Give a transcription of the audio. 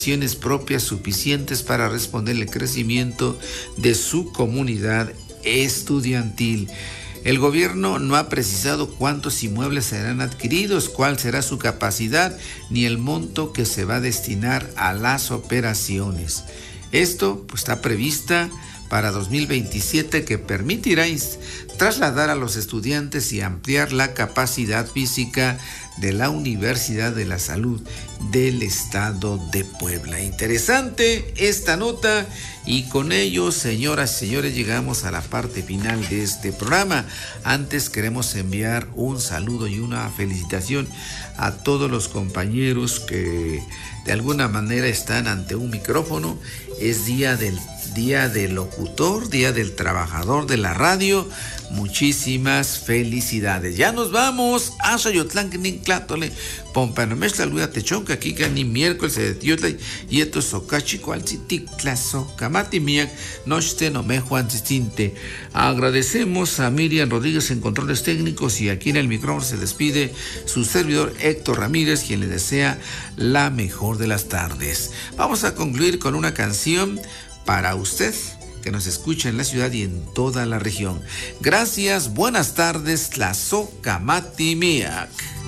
propias suficientes para responder al crecimiento de su comunidad estudiantil. El gobierno no ha precisado cuántos inmuebles serán adquiridos, cuál será su capacidad, ni el monto que se va a destinar a las operaciones. Esto está prevista para 2027, que permitirá trasladar a los estudiantes y ampliar la capacidad física de la Universidad de la Salud del Estado de Puebla. Interesante esta nota, y con ello, señoras y señores, llegamos a la parte final de este programa. Antes queremos enviar un saludo y una felicitación a todos los compañeros que de alguna manera están ante un micrófono. Es día del locutor, día del trabajador de la radio. Muchísimas felicidades. Ya nos vamos. Ashayotlán, Clatlole, Pompanomesla, Luda Techonca, Kika, ni miércoles de Tiotla, y esto Socachi, cual Citicla, Socamati, Miak, Nochte, no me Juan Tinte. Agradecemos a Miriam Rodríguez en controles técnicos, y aquí en el micrófono se despide su servidor Héctor Ramírez, quien le desea la mejor de las tardes. Vamos a concluir con una canción para usted que nos escucha en la ciudad y en toda la región. Gracias, buenas tardes, Tlazocamati Miak.